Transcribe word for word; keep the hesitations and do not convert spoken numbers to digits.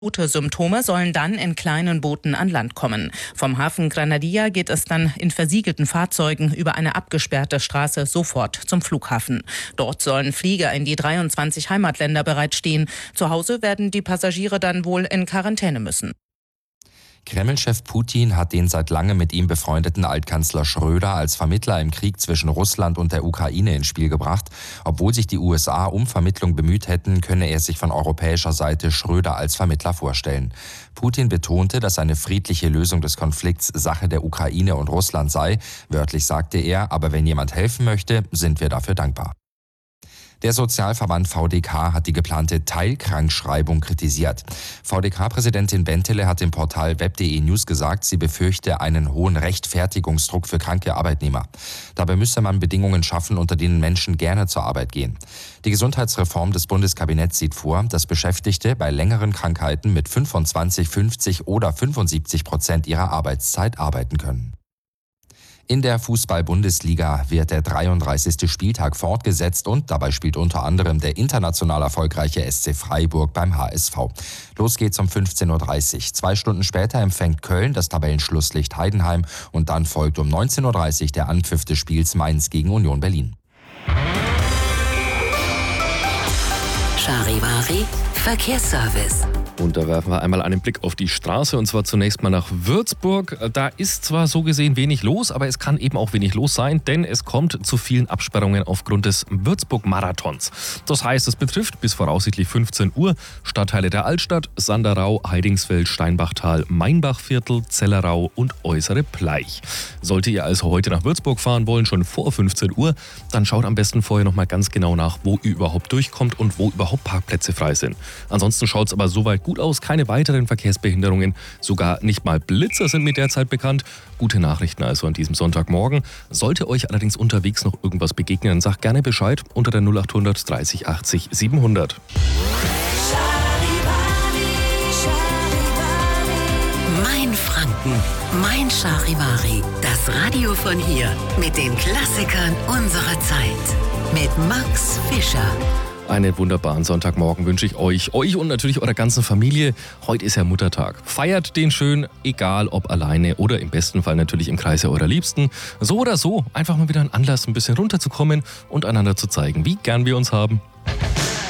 Akute Symptome sollen dann in kleinen Booten an Land kommen. Vom Hafen Granadilla geht es dann in versiegelten Fahrzeugen über eine abgesperrte Straße sofort zum Flughafen. Dort sollen Flieger in die dreiundzwanzig Heimatländer bereitstehen. Zu Hause werden die Passagiere dann wohl in Quarantäne müssen. Kreml-Chef Putin hat den seit langem mit ihm befreundeten Altkanzler Schröder als Vermittler im Krieg zwischen Russland und der Ukraine ins Spiel gebracht. Obwohl sich die U S A um Vermittlung bemüht hätten, könne er sich von europäischer Seite Schröder als Vermittler vorstellen. Putin betonte, dass eine friedliche Lösung des Konflikts Sache der Ukraine und Russland sei. Wörtlich sagte er, aber wenn jemand helfen möchte, sind wir dafür dankbar. Der Sozialverband V D K hat die geplante Teilkrankschreibung kritisiert. V D K-Präsidentin Bentele hat im Portal web punkt de News gesagt, sie befürchte einen hohen Rechtfertigungsdruck für kranke Arbeitnehmer. Dabei müsse man Bedingungen schaffen, unter denen Menschen gerne zur Arbeit gehen. Die Gesundheitsreform des Bundeskabinetts sieht vor, dass Beschäftigte bei längeren Krankheiten mit fünfundzwanzig, fünfzig oder fünfundsiebzig Prozent ihrer Arbeitszeit arbeiten können. In der Fußball-Bundesliga wird der dreiunddreißigste Spieltag fortgesetzt und dabei spielt unter anderem der international erfolgreiche S C Freiburg beim H S V. Los geht's um fünfzehn Uhr dreißig. Zwei Stunden später empfängt Köln das Tabellenschlusslicht Heidenheim und dann folgt um neunzehn Uhr dreißig der Anpfiff des Spiels Mainz gegen Union Berlin. Charivari Verkehrsservice. Und da werfen wir einmal einen Blick auf die Straße und zwar zunächst mal nach Würzburg. Da ist zwar so gesehen wenig los, aber es kann eben auch wenig los sein, denn es kommt zu vielen Absperrungen aufgrund des Würzburg-Marathons. Das heißt, es betrifft bis voraussichtlich fünfzehn Uhr Stadtteile der Altstadt, Sanderau, Heidingsfeld, Steinbachtal, Mainbachviertel, Zellerau und Äußere Bleich. Sollte ihr also heute nach Würzburg fahren wollen, schon vor fünfzehn Uhr, dann schaut am besten vorher noch mal ganz genau nach, wo ihr überhaupt durchkommt und wo überhaupt Parkplätze frei sind. Ansonsten schaut es aber soweit gut aus, keine weiteren Verkehrsbehinderungen, sogar nicht mal Blitzer sind mir derzeit bekannt. Gute Nachrichten also an diesem Sonntagmorgen. Sollte euch allerdings unterwegs noch irgendwas begegnen, dann sagt gerne Bescheid unter der null acht hundert dreißig achtzig siebenhundert. Mein Franken, mein Charivari, das Radio von hier mit den Klassikern unserer Zeit. Mit Max Fischer. Einen wunderbaren Sonntagmorgen wünsche ich euch, euch und natürlich eurer ganzen Familie. Heute ist ja Muttertag. Feiert den schön, egal ob alleine oder im besten Fall natürlich im Kreise eurer Liebsten. So oder so, einfach mal wieder ein Anlass, ein bisschen runterzukommen und einander zu zeigen, wie gern wir uns haben.